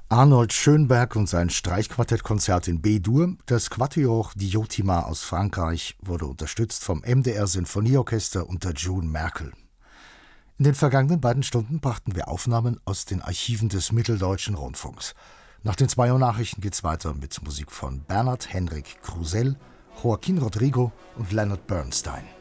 Arnold Schönberg und sein Streichquartettkonzert in B-Dur, das Quatuor Diotima aus Frankreich, wurde unterstützt vom MDR Sinfonieorchester unter June Merkel. In den vergangenen beiden Stunden brachten wir Aufnahmen aus den Archiven des Mitteldeutschen Rundfunks. Nach den 2 Uhr Nachrichten geht's weiter mit Musik von Bernhard Henrik Krusell, Joaquin Rodrigo und Leonard Bernstein.